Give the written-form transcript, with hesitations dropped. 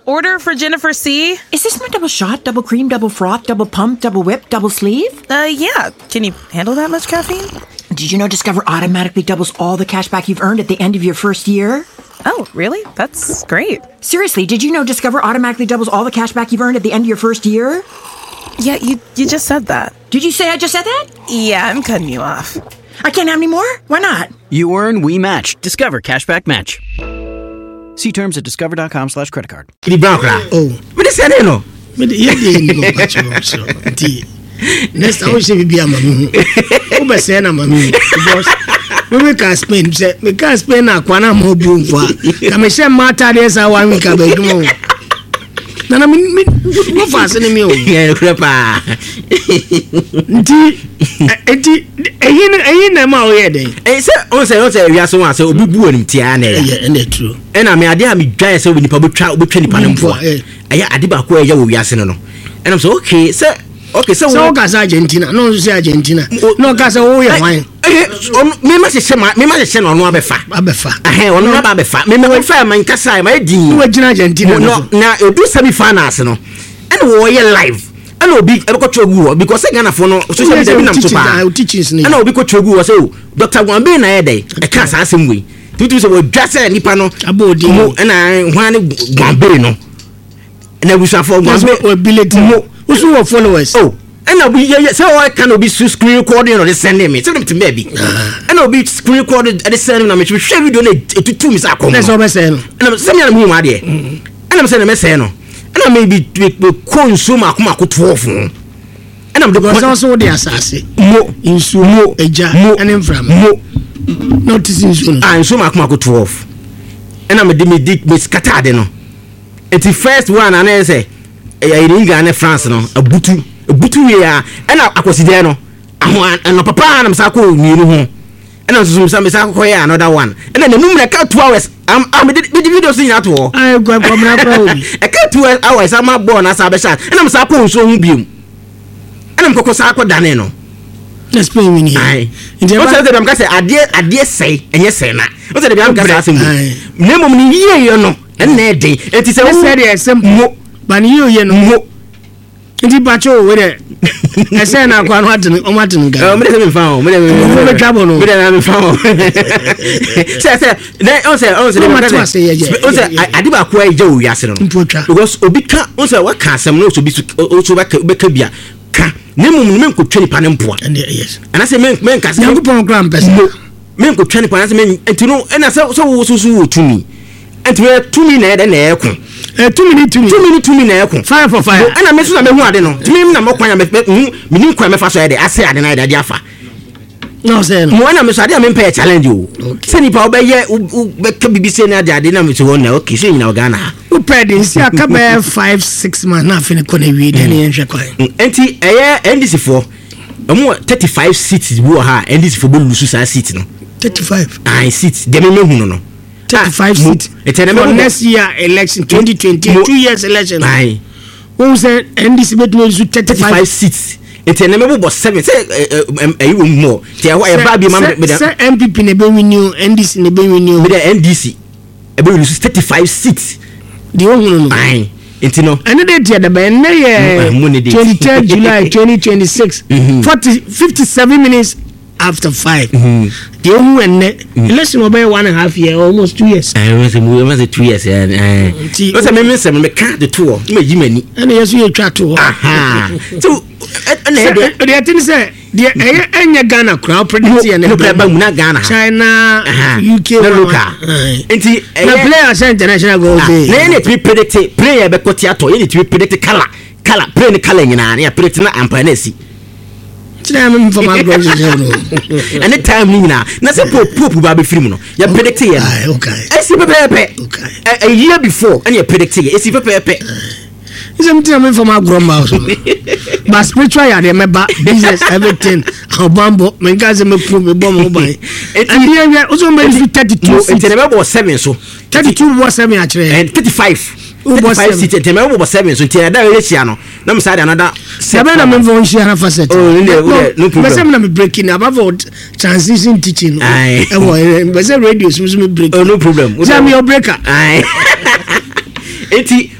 order for Jennifer C. Is this my double shot, double cream, double froth, double pump, double whip, double sleeve? Yeah. Can you handle that much caffeine? Did you know Discover automatically doubles all the cash back you've earned at the end of your first year? Oh, really? That's great. Seriously, did you know Discover automatically doubles all the cash back you've earned at the end of your first year? Yeah, you just said that. Did you say I just said that? Yeah, I'm cutting you off. I can't have any more? Why not? You earn, we match. Discover Cashback Match. See terms at discover.com/creditcard. Oh, what is that? No, next I will say be a mammy. Over Sena mammy. Because we can spend, we can't spend a quana more boom for. I'm a shame matter, there's a 1 week away. Nana me go fast in me. yeah, crapa. Ain't a mau here. Eh, sir, on say we are so one so be born tiane. Yeah, and the true. And I mean, I dare me dry so we public trial with 20 pounds for. I adiba ko ya we are no. And I'm so okay, sir. Okay, so gas Argentina. No, say Argentina. No, gas oh yeah wine. Me must say on abefa. On abefa. Me me fa man kasa my din. We Argentina. No, na e do semi finals no. And we are live. And obi e ko chogu because Ghana for no social media bi nam so pa. Teachings ni. And obi ko chogu say Dr. Gwambe na e dey. E ka sa asem we. Tutu say we dwase nipa no abodi mo na hwan Gwambe no. Na we sha for Gwambe ability mo. Who's your followers? Oh, and I'll be so I can be screen recording or sending me. Tell them to maybe. And I'll be screen recorded at the same time. Share we donate to 2 Miss Acom. That's all I'm saying. And I'm saying, I'm my dear. And I'm saying, I'm saying, and I may be consume Akuma 12. And I'm the also the assassin. Mo in sumo, eja, and in from mo. Noticing soon. I'm so Akuma 12. And I'm a demi Miss Catadeno. It's the first one, and I say. In Ghana, France, no, a butu ya, and I was there, no, and no papa, and I'm Sako, you know, and I'm some Sako, another one, and then the moment I cut 2 hours, I'm the video scene at all. I got from I cut 2 hours, I'm not born as a beside, and I'm Sako, so you beam, and I'm Kokosako Daneno. Let's play me here. What's that? I'm going to say, I dare say, and yes, say, what's that? I'm going to ask him, name of me here, you know, and that day, it is a very simple. But you know, it's bacho with it. I say now, what to Martin? I'm found. I'm trouble. No, I'm found. I did not quite Joe Yasin. Because Obika also what can some no to be also back Becabia. Name could 20 pound and yes. And I say, men can say, program men could 20 pounds and to know, and I said, so to me. And to wear 2 minutes and air. 2 minutes fire for fire. And I miss them who I don't know. To me, I'm not quite a meaning crime for I say I deny that Jaffa. No, sir. One of us I didn't pay a challenge you. Send it over here who can be saying that I didn't know one okay, see in Ghana. Who paid this? I come 5-6 months, nothing couldn't read any entry. And see, a year and this is for a more 35 seats who are and this for Bulu seats. 35. I seats. They may know. 35 seats. It's a next year election 2020 2 years election. Aye. Who said and this bet will 35 seats. It's a number of 7 say even more. Say MPP ne be renew NDC ne be renew with the NDC. E be lose 35 seats. The one aye. It's no. Another day the ben 23rd July 2026. 57 minutes after 5. The only election will be 1.5 years, almost 2 years. I was 2 years. What's a member? Me can't the tour. Me Jimmy. And yes, we try to. Aha. So, the thing say the Ghana crowd presidency and Ghana, China, UK, the players international goals. Then it be predicted player Becotiato. It be predicted color, play the color in an predicting and Panesi. I'm for my brothers. And the time now, not a poor Baby Frimo. You're predicting. Okay. I see Pepe. A year before, and you're predicting. It's if Pepe. Something from our grandma's. But spiritual, I remember business, everything. How bamboo, my guys, I'm a bomb. And here, also made 32. It's about 7, so 32 was 7 actually, and 35. Was 7 so tell that Luciano. No side another 7 facet. No problem. I'm breaking about transition teaching. But radio break. Oh, no problem. Tell me your breaker.